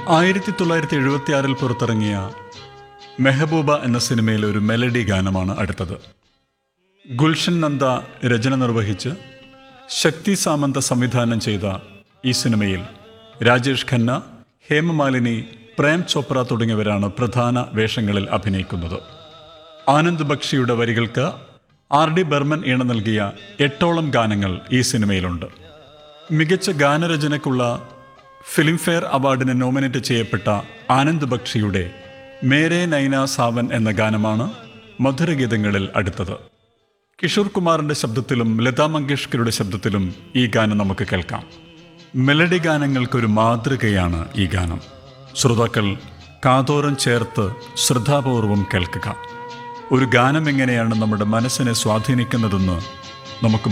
1976 പുറത്തിറങ്ങിയ മെഹബൂബ എന്ന സിനിമയിലെ ഒരു മെലഡി ഗാനമാണ് അടുത്തത്. ഗുൽഷൻ നന്ദ രചന നിർവഹിച്ച് ശക്തി സാമന്ത സംവിധാനം ചെയ്ത ഈ സിനിമയിൽ രാജേഷ് ഖന്ന, ഹേമമാലിനി, പ്രേം ചോപ്ര തുടങ്ങിയവരാണ് പ്രധാന വേഷങ്ങളിൽ അഭിനയിക്കുന്നത്. ആനന്ദ് ബക്ഷിയുടെ വരികൾക്ക് R.D. ബർമൻ ഈണം നൽകിയ 8ഓളം ഗാനങ്ങൾ ഈ സിനിമയിലുണ്ട്. മികച്ച ഗാനരചനയ്ക്കുള്ള ഫിലിംഫെയർ അവാർഡിന് നോമിനേറ്റ് ചെയ്യപ്പെട്ട ആനന്ദ് ബക്ഷിയുടെ മേരെ നൈന സാവൻ എന്ന ഗാനമാണ് മധുരഗീതങ്ങളിൽ അടുത്തത്. കിഷോർ കുമാറിൻ്റെ ശബ്ദത്തിലും ലതാ മങ്കേഷ്കറുടെ ശബ്ദത്തിലും ഈ ഗാനം നമുക്ക് കേൾക്കാം. മെലഡി ഗാനങ്ങൾക്കൊരു മാതൃകയാണ് ഈ ഗാനം. ശ്രോതാക്കൾ കാതോരം ചേർത്ത് ശ്രദ്ധാപൂർവം കേൾക്കുക. ഒരു ഗാനം എങ്ങനെയാണ് നമ്മുടെ മനസ്സിനെ സ്വാധീനിക്കുന്നതെന്ന് നമുക്ക്